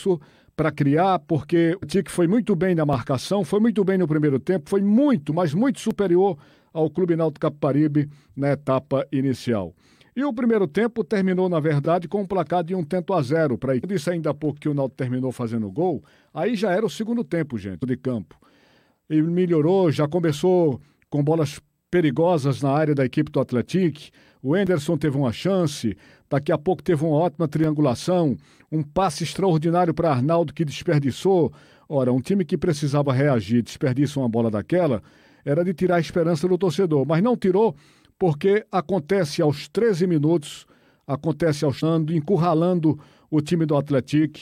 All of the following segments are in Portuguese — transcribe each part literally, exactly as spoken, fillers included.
espaço para criar, porque o Tique foi muito bem na marcação, foi muito bem no primeiro tempo, foi muito, mas muito superior ao Clube Náutico Capibaribe na etapa inicial. E o primeiro tempo terminou, na verdade, com um placar de um tento a zero para a equipe. Eu disse ainda há pouco que o Náutico terminou fazendo gol, aí já era o segundo tempo, gente, de campo. E melhorou, já começou com bolas perigosas na área da equipe do Atlético. O Anderson teve uma chance, daqui a pouco teve uma ótima triangulação, um passe extraordinário para Arnaldo que desperdiçou. Ora, um time que precisava reagir, desperdiça uma bola daquela, era de tirar a esperança do torcedor, mas não tirou porque acontece aos treze minutos, acontece ao Xando, encurralando o time do Atlético.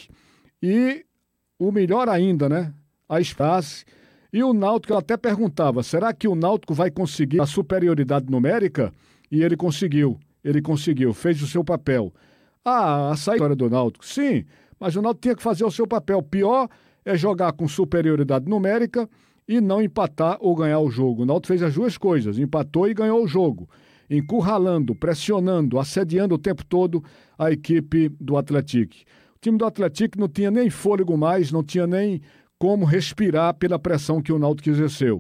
E o melhor ainda, né? A espaço. E o Náutico, eu até perguntava, será que o Náutico vai conseguir a superioridade numérica? E ele conseguiu, ele conseguiu, fez o seu papel. Ah, a saída do Náutico, sim, mas o Náutico tinha que fazer o seu papel. Pior é jogar com superioridade numérica e não empatar ou ganhar o jogo. O Náutico fez as duas coisas, empatou e ganhou o jogo, encurralando, pressionando, assediando o tempo todo a equipe do Atlético. O time do Atlético não tinha nem fôlego mais, não tinha nem como respirar pela pressão que o Náutico exerceu.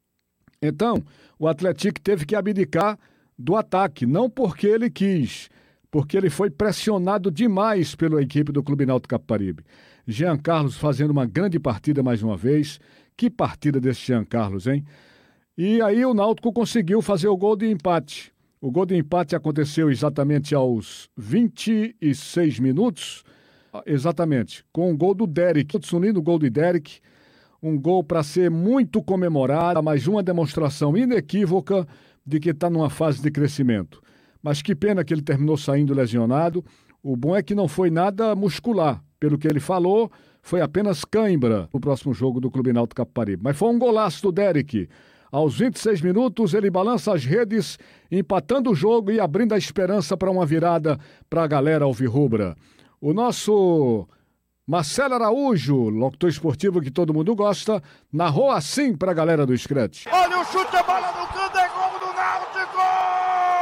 Então, o Atlético teve que abdicar do ataque, não porque ele quis, porque ele foi pressionado demais pela equipe do Clube Náutico Capibaribe. Jean Carlos fazendo uma grande partida mais uma vez. Que partida desse Jean Carlos, hein? E aí o Náutico conseguiu fazer o gol de empate. O gol de empate aconteceu exatamente aos vinte e seis minutos, exatamente, com o gol do Derek. Unindo o gol do Derek, um gol para ser muito comemorado, mas uma demonstração inequívoca de que está numa fase de crescimento. Mas que pena que ele terminou saindo lesionado. O bom é que não foi nada muscular. Pelo que ele falou, foi apenas cãibra no próximo jogo do Clube Náutico Capibaribe. Mas foi um golaço do Derek. Aos vinte e seis minutos, ele balança as redes, empatando o jogo e abrindo a esperança para uma virada para a galera alvirrubra. O nosso Marcelo Araújo, locutor esportivo que todo mundo gosta, narrou assim para a galera do Scratch. Olha o chute, a bola no canto, é